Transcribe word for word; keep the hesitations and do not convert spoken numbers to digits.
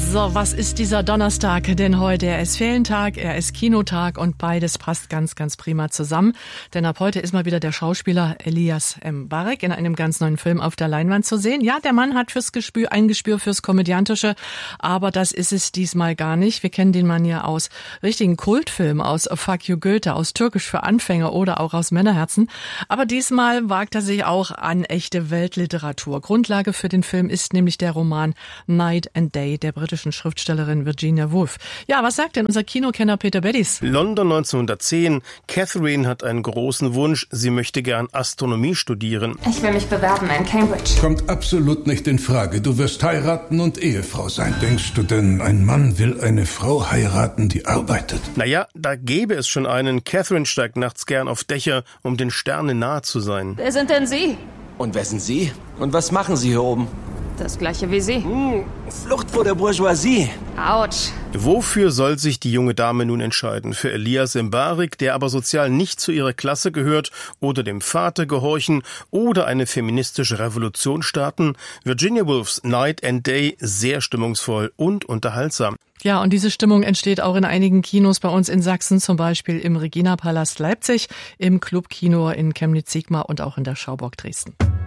So, was ist dieser Donnerstag denn heute? Er ist Ferientag, er ist Kinotag und beides passt ganz, ganz prima zusammen. Denn ab heute ist mal wieder der Schauspieler Elias Mbarek in einem ganz neuen Film auf der Leinwand zu sehen. Ja, der Mann hat fürs Gespür, ein Gespür fürs Komödiantische, aber das ist es diesmal gar nicht. Wir kennen den Mann ja aus richtigen Kultfilmen, aus Fuck You Goethe, aus Türkisch für Anfänger oder auch aus Männerherzen. Aber diesmal wagt er sich auch an echte Weltliteratur. Grundlage für den Film ist nämlich der Roman Night and Day der britischen Schriftstellerin Virginia Woolf. Ja, was sagt denn unser Kinokenner Peter Beddies? London neunzehnhundertzehn. Catherine hat einen großen Wunsch. Sie möchte gern Astronomie studieren. Ich will mich bewerben in Cambridge. Kommt absolut nicht in Frage. Du wirst heiraten und Ehefrau sein. Denkst du denn, ein Mann will eine Frau heiraten, die arbeitet? Naja, da gäbe es schon einen. Catherine steigt nachts gern auf Dächer, um den Sternen nahe zu sein. Wer sind denn Sie? Und wer sind Sie? Und was machen Sie hier oben? Das gleiche wie Sie. Hm, Flucht vor der Bourgeoisie. Autsch. Wofür soll sich die junge Dame nun entscheiden? Für Elias Mbarek, der aber sozial nicht zu ihrer Klasse gehört, oder dem Vater gehorchen oder eine feministische Revolution starten? Virginia Woolfs Night and Day, sehr stimmungsvoll und unterhaltsam. Ja, und diese Stimmung entsteht auch in einigen Kinos bei uns in Sachsen, zum Beispiel im Regina Palast Leipzig, im Clubkino in Chemnitz-Sigma und auch in der Schauburg Dresden.